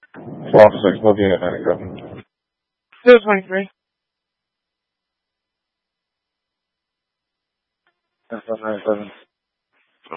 406, looking at that, go. 223. That's 197.